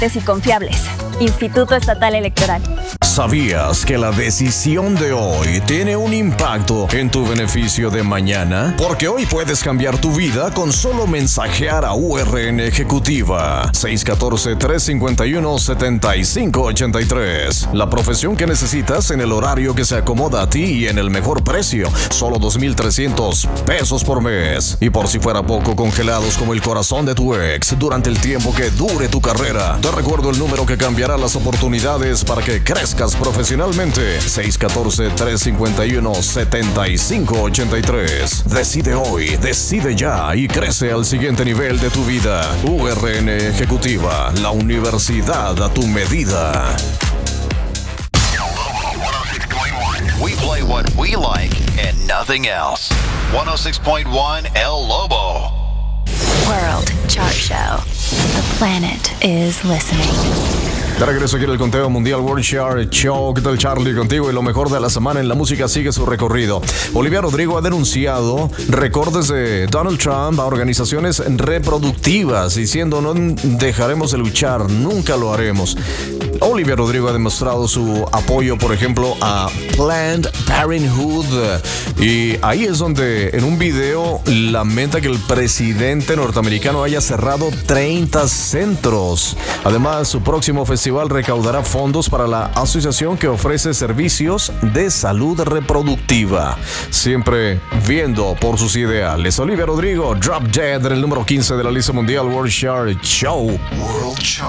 fuertes y confiables. Instituto Estatal Electoral. ¿Sabías que la decisión de hoy tiene un impacto en tu beneficio de mañana? Porque hoy puedes cambiar tu vida con solo mensajear a URN Ejecutiva 614-351-7583. La profesión que necesitas en el horario que se acomoda a ti y en el mejor precio. Solo 2,300 pesos por mes. Y por si fuera poco, congelados como el corazón de tu ex durante el tiempo que dure tu carrera. Te recuerdo el número que cambiará las oportunidades para que crezcas profesionalmente. 614-351-7583. Decide hoy, decide ya y crece al siguiente nivel de tu vida. URN Ejecutiva, la universidad a tu medida. We play what we like and nothing else. 106.1 El Lobo. World Chart Show. The planet is listening. De regreso aquí en el conteo mundial World Chart Show. ¿Qué tal, Charlie? Contigo y lo mejor de la semana en la música sigue su recorrido. Olivia Rodrigo ha denunciado recortes de Donald Trump a organizaciones reproductivas, diciendo: no dejaremos de luchar, nunca lo haremos. Olivia Rodrigo ha demostrado su apoyo, por ejemplo, a Planned Parenthood. Y ahí es donde en un video lamenta que el presidente norteamericano haya cerrado 30 centros. Además, su próximo festival recaudará fondos para la asociación que ofrece servicios de salud reproductiva. Siempre viendo por sus ideales. Olivia Rodrigo, Drop Dead en el número 15 de la lista mundial World Chart Show. World Chart.